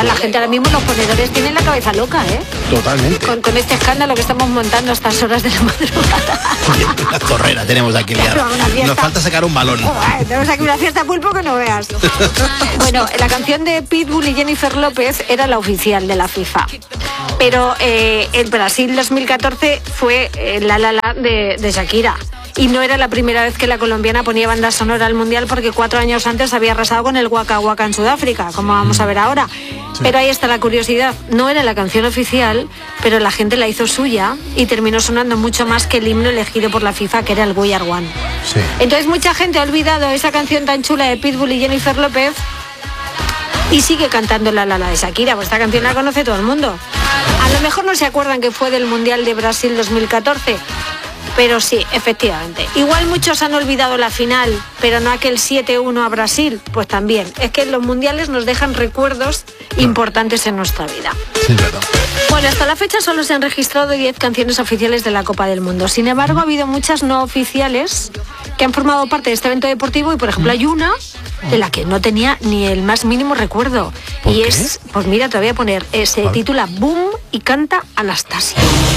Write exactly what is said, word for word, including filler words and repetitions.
La gente ahora mismo, los ponedores tienen la cabeza loca, ¿eh? Totalmente. Con, con este escándalo que estamos montando a estas horas de la madrugada. Una correra tenemos aquí liada. Nos falta sacar un balón. Oh, tenemos aquí una fiesta pulpo que no veas. Bueno, la canción de Pitbull y Jennifer López era la oficial de la FIFA. Pero eh, el Brasil dos mil catorce fue eh, La La La de, de Shakira. Y no era la primera vez que la colombiana ponía banda sonora al Mundial, porque cuatro años antes había arrasado con el Waka Waka en Sudáfrica, como vamos a ver ahora. Sí. Pero ahí está la curiosidad. No era la canción oficial, pero la gente la hizo suya y terminó sonando mucho más que el himno elegido por la FIFA, que era el We Are One. Sí. Entonces mucha gente ha olvidado esa canción tan chula de Pitbull y Jennifer López y sigue cantando La La La de Shakira. Pues esta canción la conoce todo el mundo. A lo mejor no se acuerdan que fue del Mundial de Brasil dos mil catorce, pero sí, efectivamente. Igual muchos han olvidado la final, pero no aquel siete uno a Brasil. Pues también. Es que los mundiales nos dejan recuerdos importantes en nuestra vida. Sí, verdad. Bueno, hasta la fecha solo se han registrado diez canciones oficiales de la Copa del Mundo. Sin embargo, ha habido muchas no oficiales que han formado parte de este evento deportivo y, por ejemplo, hay una de la que no tenía ni el más mínimo recuerdo. Y qué? es, pues mira, te voy a poner, eh, se titula Boom y canta Anastasia.